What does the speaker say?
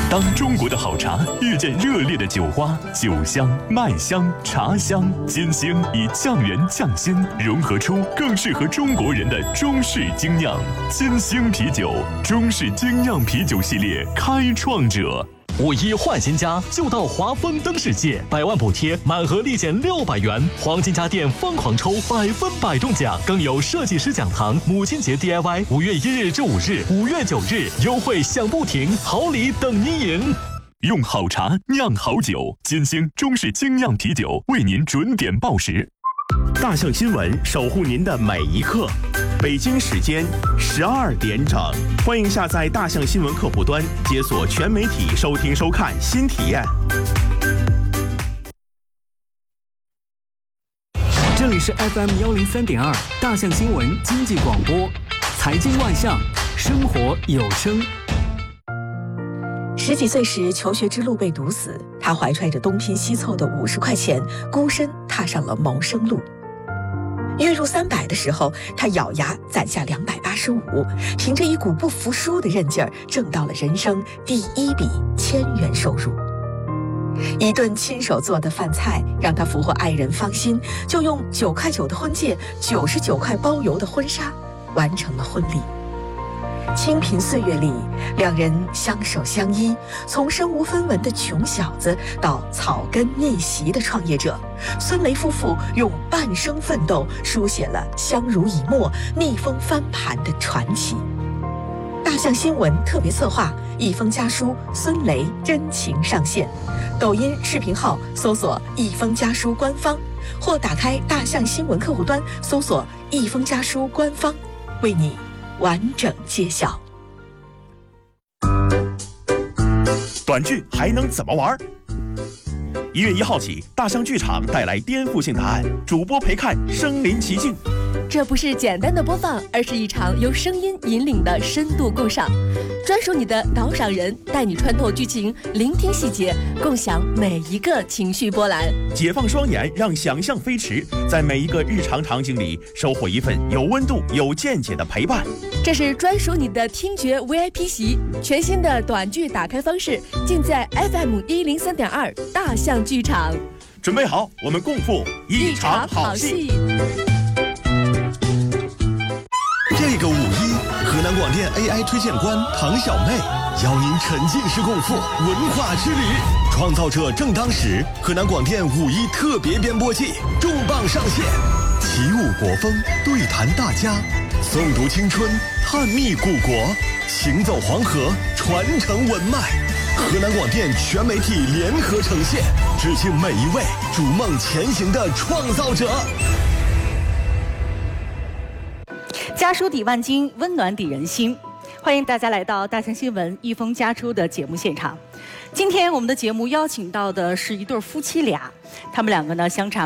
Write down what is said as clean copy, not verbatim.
当中国的好茶遇见热烈的酒花，酒香、麦香、茶香，金星以匠人匠心融合出更适合中国人的中式精酿。金星啤酒，中式精酿啤酒系列开创者。 5·1换新家就到华丰灯世界，100万补贴，满额立减600元，黄金家电疯狂抽100%中奖，更有设计师讲堂、母亲节 DIY， 5月1日至5日，5月9日优惠享不停，好礼等您赢。 用好茶酿好酒，金星中式精酿啤酒为您准点报时。 大象新闻守护您的每一刻。北京时间12点整，欢迎下载大象新闻客户端，解锁全媒体收听收看新体验。 这里是 FM 103.2大象新闻经济广播，财经万象，生活有声。 10几岁时，求学之路被堵死，他怀揣着东拼西凑的50块钱，孤身踏上了谋生路。月入300的时候，他咬牙攒下285，凭着一股不服输的韧劲儿，挣到了人生第一笔1000元收入。一顿亲手做的饭菜让他俘获爱人芳心，就用9块9的婚戒、99块包邮的婚纱完成了婚礼。清贫岁月里，两人相守相依，从身无分文的穷小子到草根逆袭的创业者，孙雷夫妇用半生奋斗书写了相濡以沫、逆风翻盘的传奇。大象新闻特别策划，一封家书孙雷真情上线，抖音视频号搜索一封家书官方，或打开大象新闻客户端搜索一封家书官方，为你完整揭晓。 短剧还能怎么玩？1月1号起，大象剧场带来颠覆性答案，主播陪看身临其境。 这不是简单的播放，而是一场由声音引领的深度共赏，专属你的导赏人，带你穿透剧情，聆听细节，共享每一个情绪波澜。 解放双眼，让想象飞驰，在每一个日常场景里收获一份有温度、有见解的陪伴。 这是专属你的听觉 VIP 席，全新的短剧打开方式，尽在 FM 103.2大象剧场。 准备好，我们共赴一场好戏。 这个5·1，河南广电 AI 推荐官唐小妹邀您沉浸式共赴文化之旅。创造者正当时，河南广电5·1特别编播季重磅上线，起舞国风，对谈大家，诵读青春，探秘古国，行走黄河，传承文脉。河南广电全媒体联合呈现，致敬每一位逐梦前行的创造者。 家书抵万金，温暖抵人心。欢迎大家来到大象新闻一封家书的节目现场。今天我们的节目邀请到的是一对夫妻俩，他们两个呢相差